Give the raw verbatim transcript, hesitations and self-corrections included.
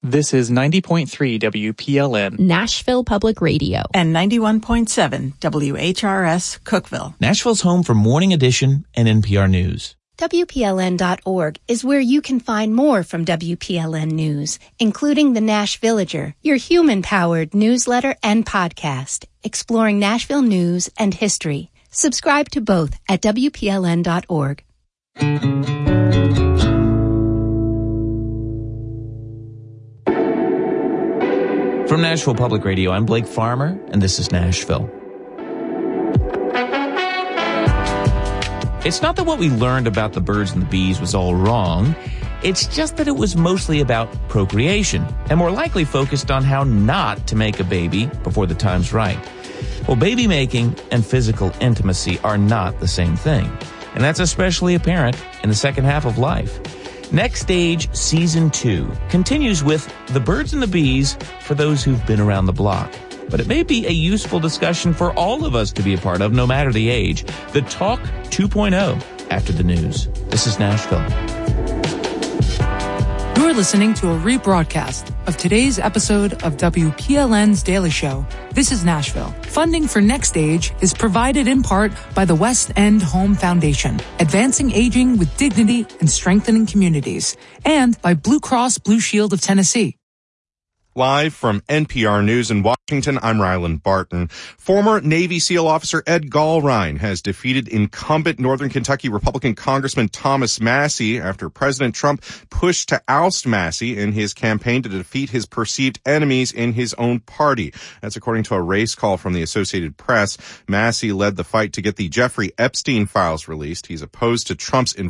This is ninety point three W P L N, Nashville Public Radio, and ninety-one point seven W H R S, Cookeville. Nashville's home for Morning Edition and N P R News. W P L N dot org is where you can find more from W P L N News, including the Nash Villager, your human-powered newsletter and podcast, exploring Nashville news and history. Subscribe to both at W P L N dot org. From Nashville Public Radio, I'm Blake Farmer, and this is Nashville. It's not that what we learned about the birds and the bees was all wrong. It's just that it was mostly about procreation, and more likely focused on how not to make a baby before the time's right. Well, baby making and physical intimacy are not the same thing, and that's especially apparent in the second half of life. Next Stage Season two continues with The Birds and the Bees for those who've been around the block. But it may be a useful discussion for all of us to be a part of, no matter the age. The Talk two point oh after the news. This is Nashville. You're listening to a rebroadcast of today's episode of W P L N's Daily Show. This is Nashville. Funding for Next Stage is provided in part by the West End Home Foundation, advancing aging with dignity and strengthening communities, and by Blue Cross Blue Shield of Tennessee. Live from N P R News in Washington, I'm Ryland Barton. Former Navy SEAL officer Ed Gallrein has defeated incumbent Northern Kentucky Republican Congressman Thomas Massie after President Trump pushed to oust Massie in his campaign to defeat his perceived enemies in his own party. That's according to a race call from the Associated Press. Massie led the fight to get the Jeffrey Epstein files released. He's opposed to Trump's involvement